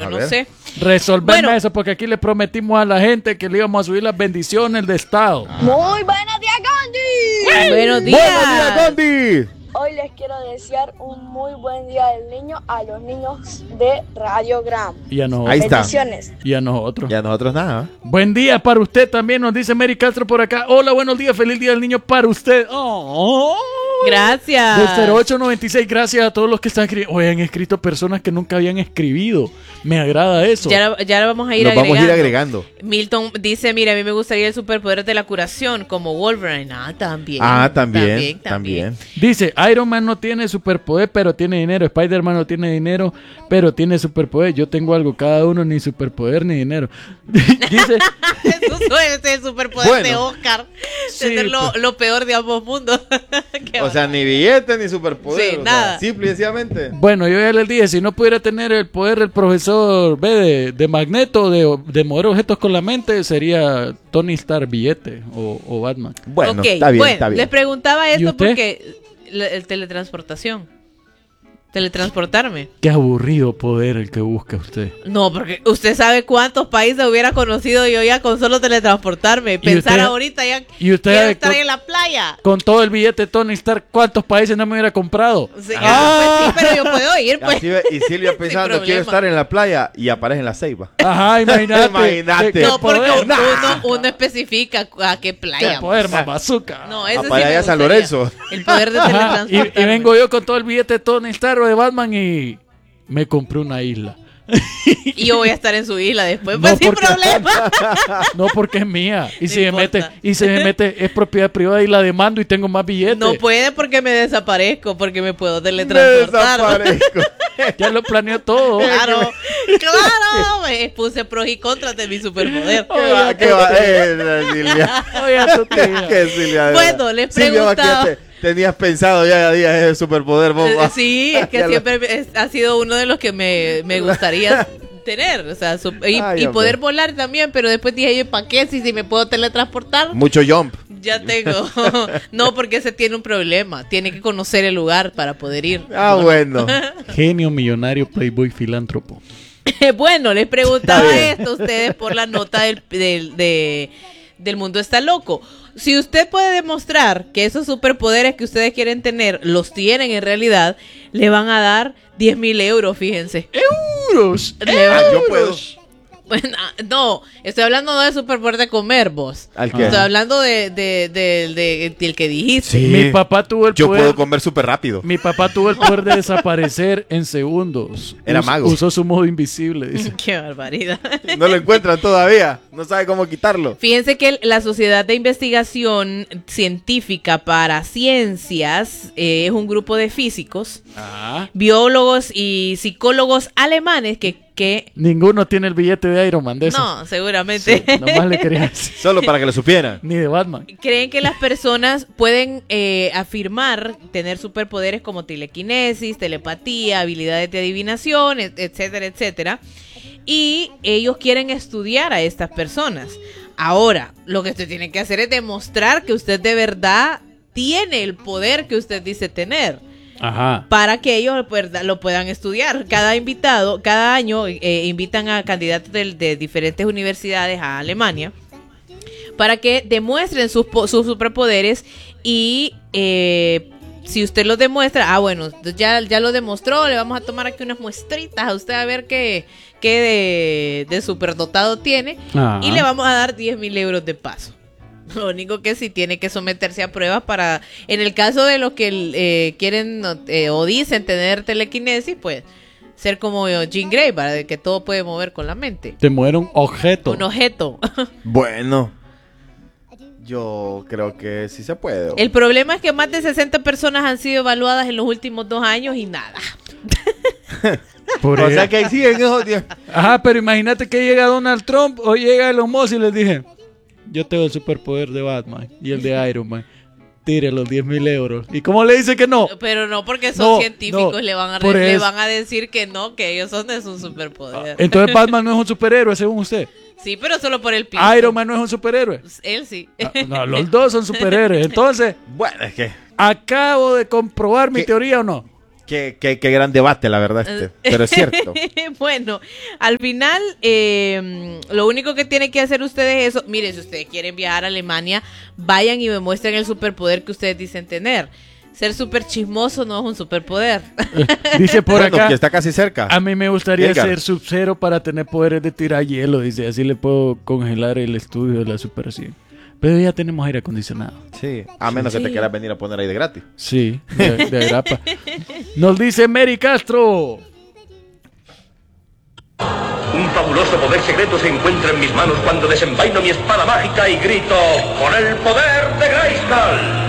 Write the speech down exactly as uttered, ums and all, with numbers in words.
yo no ver. sé. Resolverme Bueno. eso, porque aquí le prometimos a la gente que le íbamos a subir las bendiciones del Estado. Muy buenos días, Gandhi. Buenos días. ¡Buenos días, Gandhi! Hoy les quiero desear un muy buen día del niño a los niños de Radio Gram. Y a nosotros. Ahí está. Bendiciones. Y a nosotros. Y a nosotros nada. ¿eh? Buen día para usted también, nos dice Mary Castro por acá. Hola, buenos días, feliz día del niño para usted. Oh. Gracias. De cero ocho noventa y seis, gracias a todos los que están escribiendo. Hoy han escrito personas que nunca habían escribido. Me agrada eso. Ya, ya lo vamos a ir Nos agregando. vamos a ir agregando. Milton dice, mira, a mí me gustaría el superpoder de la curación, como Wolverine. Ah, también. Ah, también, También, también. también. Dice, Iron Man no tiene superpoder, pero tiene dinero. Spider-Man no tiene dinero, pero tiene superpoder. Yo tengo algo, cada uno ni superpoder ni dinero. Dice, Eso es el superpoder Bueno. de Oscar. Sí, Tener lo, pues. lo peor de ambos mundos. Qué O sea, ni billete ni superpoder. Sí, o sea, nada. simple y sencillamente. bueno, yo ya les dije, si no pudiera tener el poder del profesor B de, de Magneto, de, de mover objetos con la mente, sería Tony Stark billete o, o Batman. Bueno, Ok, está bien, bueno, está bien. les preguntaba ¿Y esto usted? porque la- el teletransportación. Teletransportarme. Qué aburrido poder el que busca usted. No, porque usted sabe cuántos países hubiera conocido yo ya con solo teletransportarme. Pensar usted- ahorita ya y usted quiero estar con- en la playa. Con todo el billete de Tony Stark, ¿cuántos países no me hubiera comprado? Sí, Ah. ah, pues sí, pero yo puedo ir, pues. Así ve- y Silvia pensando, problema. quiero estar en la playa y aparece en la ceiba. Ajá, imagínate. Imagínate. Qué No, porque poder. uno, uno especifica a qué playa. Qué poder, mamazuca. No, eso Ah, sí para me allá San gustaría. Lorenzo. El poder de Ajá, y, teletransportarme. y vengo yo con todo el billete de Tony Stark o de Batman y me compré una isla. Y yo voy a estar en su isla después, No, pues sin porque- problema. No, porque es mía. Y No si me mete, importa. y si me mete, es propiedad privada y la demando y tengo más billetes. No puede porque me desaparezco, porque me puedo Me teletransportar. desaparezco. Ya lo planeó todo. Claro, claro. Me puse pros y contras de mi superpoder. ¿Qué va? ¿Qué va? Eh, Silvia. Oiga, tu tía. ¿Qué, Silvia? De Bueno, verdad. les Silvia, va, que ya preguntaba- te- tenías pensado ya días ese superpoder, vos. Eh, va. Sí, es que Ya lo- siempre es- ha sido uno de los que me, me gustaría tener. O sea, su- y, Ay, y hombre. poder volar también, pero después dije yo, ¿para qué? Si, si me puedo teletransportar, Mucho jump. ya tengo. No, porque ese tiene un problema. Tiene que conocer el lugar para poder ir. Ah, bueno. Genio, millonario, playboy, filántropo. Bueno, les preguntaba Está bien. esto a ustedes por la nota del, del, de- del mundo está loco. Si usted puede demostrar que esos superpoderes que ustedes quieren tener los tienen en realidad, le van a dar diez mil euros, fíjense. ¡Euros! Le van- Ah, yo puedo. Bueno, no, estoy hablando no de superpoder de comer, vos. ¿Al qué? Estoy hablando de, de, de- de- del que dijiste. Sí. Mi papá tuvo el Yo poder. puedo comer súper rápido. Mi papá tuvo el poder de desaparecer en segundos. Era Us- mago. Usó su modo invisible, dice. Qué barbaridad. No lo encuentran todavía. No sabe cómo quitarlo. Fíjense que el- la Sociedad de Investigación Científica para Ciencias eh, es un grupo de físicos, Ah. biólogos y psicólogos alemanes que, que Ninguno tiene el billete de Iron Man de eso. no, seguramente, Nomás le quería decir. Solo para que lo supieran. Ni de Batman. creen que las personas pueden eh, afirmar tener superpoderes como telequinesis, telepatía, habilidades de adivinación, et- etcétera, etcétera. Y ellos quieren estudiar a estas personas. Ahora, lo que usted tiene que hacer es demostrar que usted de verdad tiene el poder que usted dice tener, Ajá. para que ellos pues, lo puedan estudiar. Cada invitado, cada año eh, invitan a candidatos de, de diferentes universidades a Alemania para que demuestren sus, po- sus superpoderes y eh, si usted los demuestra, ah bueno, ya, ya lo demostró, le vamos a tomar aquí unas muestritas a usted a ver qué, qué de, de superdotado tiene Ajá. y le vamos a dar diez mil euros de paso. Lo único que sí tiene que someterse a pruebas para, en el caso de los que eh, quieren eh, o dicen tener telequinesis, pues ser como Jean Grey, para de que todo puede mover con la mente. Te muere un objeto. Un objeto. Bueno. Yo creo que sí se puede. El problema es que más de sesenta personas han sido evaluadas en los últimos dos años y nada. Por O ahí. sea que ahí siguen esos días. Ajá, pero imagínate que llega Donald Trump o llega Elon Musk y les dije, yo tengo el superpoder de Batman y el de Iron Man. Tire los diez mil euros. ¿Y cómo le dice que no? Pero no porque son No, científicos, no, le, van a re- por le eso. van a decir que no, que ellos son de su superpoder. Entonces Batman no es un superhéroe, según usted. Sí, pero solo por el piso. Iron Man no es un superhéroe. Él sí. Ah, No, los dos son superhéroes. Entonces, Bueno, es que. ¿acabo de comprobar mi ¿Qué? teoría o no? Qué, qué, qué gran debate, la verdad, este. Pero es cierto. Bueno, al final, eh, lo único que tienen que hacer ustedes es eso. Miren, si ustedes quieren viajar a Alemania, vayan y me muestren el superpoder que ustedes dicen tener. Ser súper chismoso no es un superpoder. Dice por Bueno, acá, que está casi cerca. a mí me gustaría Edgar. ser Sub-Zero para tener poderes de tirar hielo. Dice, así le puedo congelar el estudio de la Super cien. Pero ya tenemos aire acondicionado. Sí, a menos que te Sí. quieras venir a poner ahí de gratis. Sí, de, de agrapa. Nos dice Mary Castro. Un fabuloso poder secreto se encuentra en mis manos cuando desenvaino mi espada mágica y grito ¡con el poder de Grayskull!